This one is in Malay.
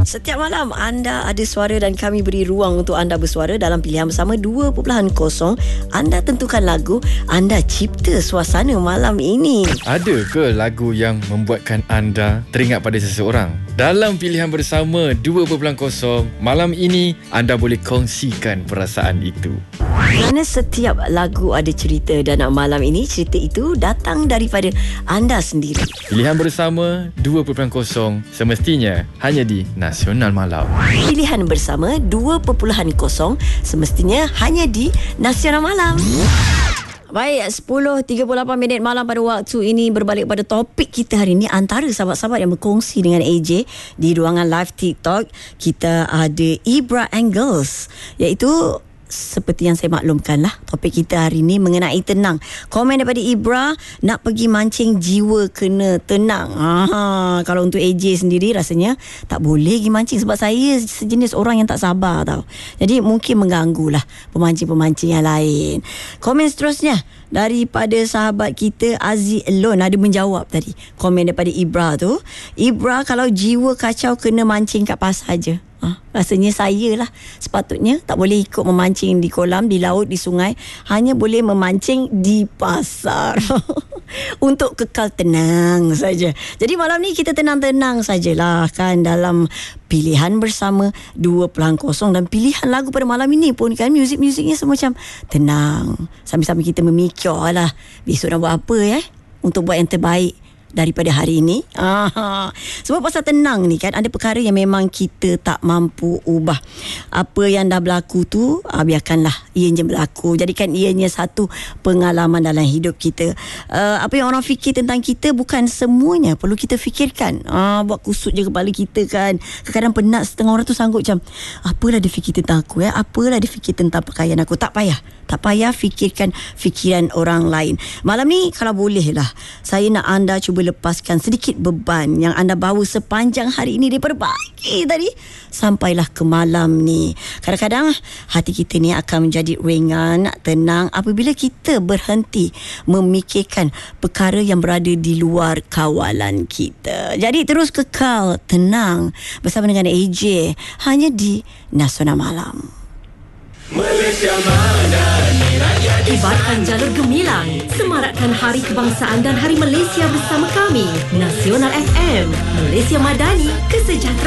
Setiap malam anda ada suara dan kami beri ruang untuk anda bersuara dalam pilihan bersama 2.0. Anda tentukan lagu, anda cipta suasana malam ini. Ada ke lagu yang membuatkan anda teringat pada seseorang? Dalam pilihan bersama 2.0 malam ini, anda boleh kongsikan perasaan itu. Kerana setiap lagu ada cerita dan malam ini cerita itu datang daripada anda sendiri. Pilihan bersama 2.0 semestinya hanya di Nasional Malam. Pilihan bersama 2.0 semestinya hanya di Nasional Malam. Baik, 10.38 malam pada waktu ini, berbalik pada topik kita hari ini. Antara sahabat-sahabat yang berkongsi dengan AJ di ruangan live TikTok, kita ada Ibra Angles, iaitu seperti yang saya maklumkan lah, topik kita hari ni mengenai tenang. Komen daripada Ibra, nak pergi mancing jiwa kena tenang. Kalau untuk AJ sendiri rasanya tak boleh pergi mancing sebab saya sejenis orang yang tak sabar tau. Jadi mungkin mengganggu lah pemancing-pemancing yang lain. Komen seterusnya daripada sahabat kita Aziz Elon ada menjawab tadi komen daripada Ibra tu. Ibra, kalau jiwa kacau kena mancing kat pasar je. Rasanya saya lah sepatutnya tak boleh ikut memancing di kolam, di laut, di sungai. Hanya boleh memancing di pasar. Untuk kekal tenang saja. Jadi malam ni kita tenang-tenang sajalah kan, dalam pilihan bersama 2.0. Dan pilihan lagu pada malam ini pun kan, muzik-muziknya semacam tenang. Sambil-sambil kita memikir lah besok nak buat apa untuk buat yang terbaik daripada hari ini. Sebab pasal tenang ni kan, ada perkara yang memang kita tak mampu ubah. Apa yang dah berlaku tu, biarkanlah ianya berlaku. Jadikan ianya satu pengalaman dalam hidup kita. Apa yang orang fikir tentang kita bukan semuanya perlu kita fikirkan. Buat kusut je kepala kita kan. Kadang-kadang penat, setengah orang tu sanggup macam, apalah dia fikir tentang aku, apalah dia fikir tentang pakaian aku. Tak payah fikirkan fikiran orang lain. Malam ni kalau boleh lah, saya nak anda cuba lepaskan sedikit beban yang anda bawa sepanjang hari ini, daripada pagi tadi sampailah ke malam ni. Kadang-kadang hati kita ni akan menjadi ringan, tenang apabila kita berhenti memikirkan perkara yang berada di luar kawalan kita. Jadi terus kekal tenang bersama dengan AJ hanya di Nasional Malam. Malaysia Madani Raja Kibarkan jalur gemilang, semarakkan Hari Kebangsaan dan Hari Malaysia bersama kami. Nasional FM, Malaysia Madani, kesejahteraan.